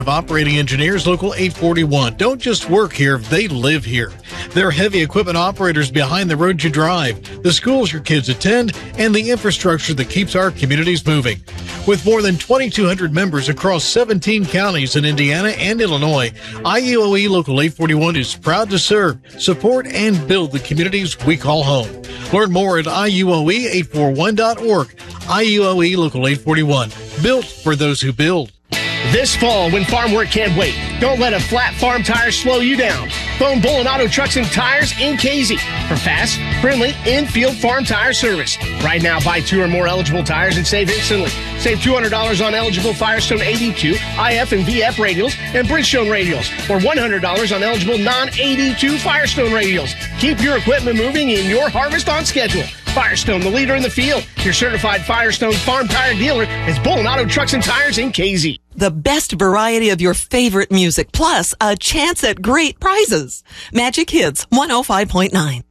Operating Engineers Local 841 don't just work here, they live here. They're heavy equipment operators behind the road you drive, the schools your kids attend, and the infrastructure that keeps our communities moving. With more than 2,200 members across 17 counties in Indiana and Illinois, IUOE Local 841 is proud to serve, support, and build the communities we call home. Learn more at IUOE841.org. IUOE Local 841, built for those who build. This fall, when farm work can't wait, don't let a flat farm tire slow you down. Phone Bullen Auto Trucks and Tires in Casey for fast, friendly, in-field farm tire service. Right now, buy 2 or more eligible tires and save instantly. Save $200 on eligible Firestone 82, IF and VF radials, and Bridgestone radials, or $100 on eligible non-82 Firestone radials. Keep your equipment moving and your harvest on schedule. Firestone, the leader in the field. Your certified Firestone farm tire dealer is Bullen Auto Trucks and Tires in Casey. The best variety of your favorite music, plus a chance at great prizes. Magic Hits 105.9.